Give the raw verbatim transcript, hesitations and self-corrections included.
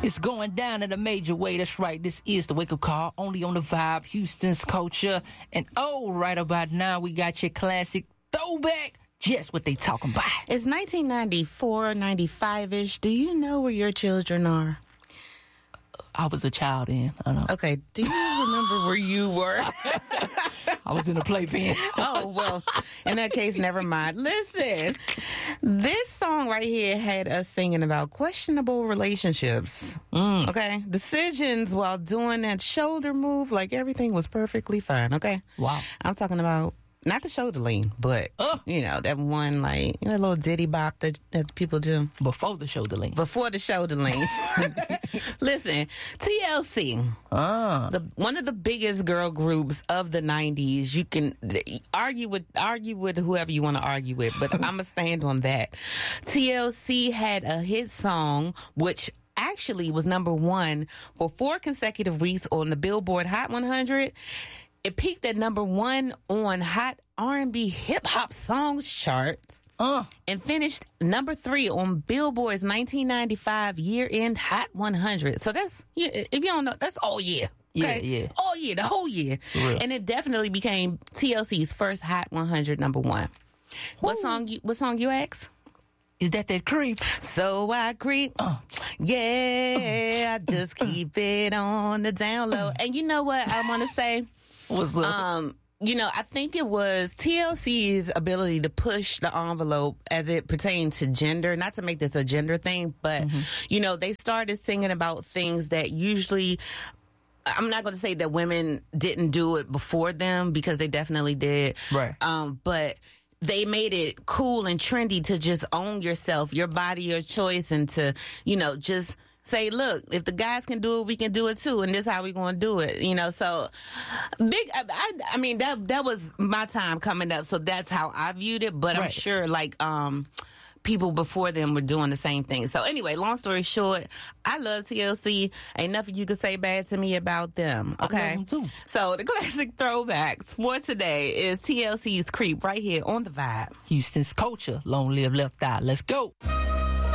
It's going down in a major way. That's right. This is the Wake Up Call, only on the Vibe, Houston's culture. And oh, right about now, we got your classic throwback. Just what they talking about. It's nineteen ninety-four, ninety-five-ish. Do you know where your children are? I was a child then. I know. Okay. Do you remember where you were? I was in a playpen. Oh, well, in that case, never mind. Listen, this song right here had us singing about questionable relationships. Mm. Okay? Decisions while doing that shoulder move, like everything was perfectly fine. Okay? Wow. I'm talking about not the shoulder lean, but, uh. you know, that one, like, you know, little ditty bop that, that people do. Before the shoulder lean. Before the shoulder lean. Listen, T L C, ah. the one of the biggest girl groups of the nineties. You can argue with argue with whoever you want to argue with, but I'm gonna stand on that. T L C had a hit song which actually was number one for four consecutive weeks on the Billboard Hot one hundred. It peaked at number one on Hot R and B Hip Hop Songs chart. Uh. And finished number three on Billboard's nineteen ninety-five year-end Hot one hundred. So that's, if you don't know, that's all year. Okay? Yeah, yeah. All year, the whole year. And it definitely became T L C's first Hot one hundred number one. Ooh. What song you, what song you ask? Is that that creep? So I creep. Uh. Yeah, I just keep it on the down low. Uh. And you know what I want to say? What's up? Um, You know, I think it was T L C's ability to push the envelope as it pertained to gender, not to make this a gender thing, but, mm-hmm. you know, they started singing about things that usually, I'm not going to say that women didn't do it before them, because they definitely did. Right. Um, but they made it cool and trendy to just own yourself, your body, your choice, and to, you know, just say, look, if the guys can do it, we can do it too, and this is how we going to do it, you know. So, big. I, I, I mean, that that was my time coming up, so that's how I viewed it. But right. I'm sure, like, um, people before them were doing the same thing. So anyway, long story short, I love T L C. Ain't nothing you can say bad to me about them. Okay. I love them too. So the classic throwbacks for today is T L C's "Creep" right here on the Vibe. Houston's culture. Long live Left Eye. Let's go.